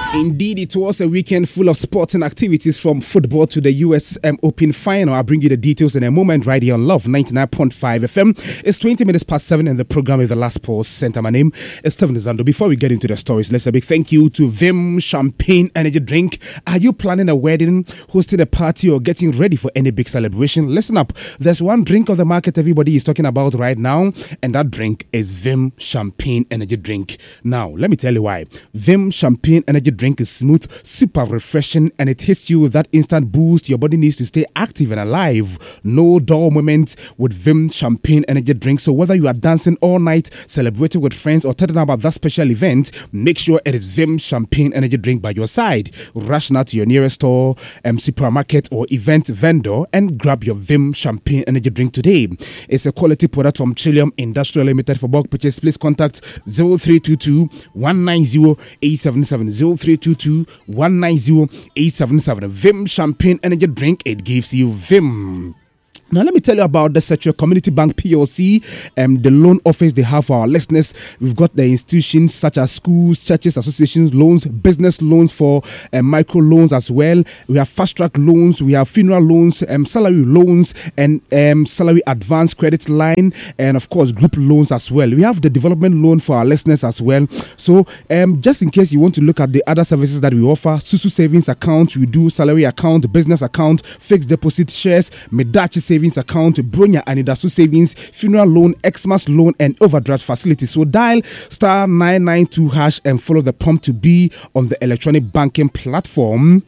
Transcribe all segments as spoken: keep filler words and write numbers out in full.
Indeed, it was a weekend full of sporting activities from football to the U S M Open final. I'll bring you the details in a moment right here on Love ninety-nine point five F M. It's twenty minutes past seven and the program is The Last Pause Center. My name is Stephen Zando. Before we get into the stories, let's say a big thank you to Vim Champagne Energy Drink. Are you planning a wedding, hosting a party, or getting ready for any big celebration? Listen up. There's one drink of the market everybody is talking about right now, and that drink is Vim Champagne Energy Drink. Now, let me tell you why. Vim Champagne Energy Drink is smooth, super refreshing, and it hits you with that instant boost your body needs to stay active and alive. No dull moment with Vim Champagne Energy Drink. So whether you are dancing all night, celebrating with friends, or telling about that special event, make sure it is Vim Champagne Energy Drink by your side. Rush now to your nearest store, um, supermarket, or event vendor and grab your Vim Champagne Energy Drink today. It's a quality product from Trillium Industrial Limited. For bulk purchase, please contact zero three two two, one nine zero, eight seven seven, zero three two two, one nine zero, eight seven seven. Vim Champagne Energy Drink, it gives you Vim. Now, let me tell you about the Central Community Bank P L C, um, the loan office they have for our listeners. We've got the institutions such as schools, churches, associations, loans, business loans for uh, micro loans as well. We have fast track loans, we have funeral loans, um, salary loans, and um, salary advance credit line, and of course, group loans as well. We have the development loan for our listeners as well. So, um, just in case you want to look at the other services that we offer, Susu Savings Account, we do salary account, business account, fixed deposit shares, Medachi Savings Savings account, Bronya and Idasu Savings, funeral loan, Xmas loan, and overdraft facility. So dial star nine nine two hash and follow the prompt to be on the electronic banking platform.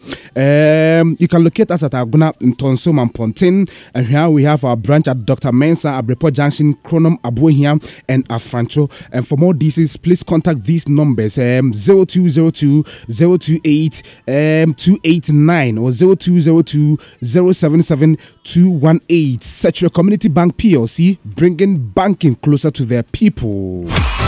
Um, you can locate us at Aguna in Tonsom and Pontin. And here we have our branch at Doctor Mensa, Abrepo Junction, Chronom, Abuhiam, and Afrancho. And for more details, please contact these numbers um, zero two zero two, zero two eight, two eight nine or zero two zero two, zero seven seven, two one eight. Such a Community Bank P L C, bringing banking closer to their people.